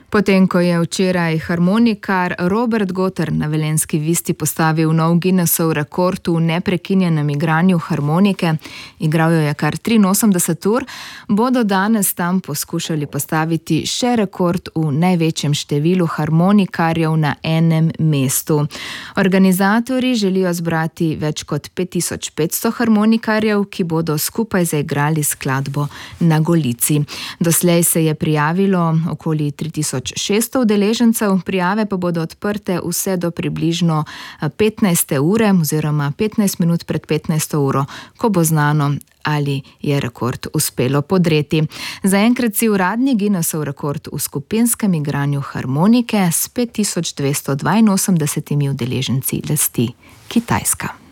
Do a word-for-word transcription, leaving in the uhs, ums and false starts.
Potem, ko je včeraj harmonikar Robert Gotter na Velenjski Visti postavil nov Guinnessov rekord v neprekinjenem igranju harmonike, igral jo je kar triinosemdeset ur, bodo danes tam poskušali postaviti še rekord v največjem številu harmonikarjev na enem mestu. Organizatorji želijo zbrati več kot pet tisoč petsto harmonikarjev, ki bodo skupaj zaigrali skladbo Na Golici. Doslej se je prijavilo okoli tri tisoč šeststo udeležencev, prijave pa bodo odprte vse do približno petnajste ure oziroma petnajst minut pred petnajsto uro, ko bo znano, ali je rekord uspelo podreti. Zaenkrat si uradni Guinnessov rekord v skupinskem igranju harmonike s pet tisoč dvesto dvainosemdesetimi udeleženci lasti Kitajska.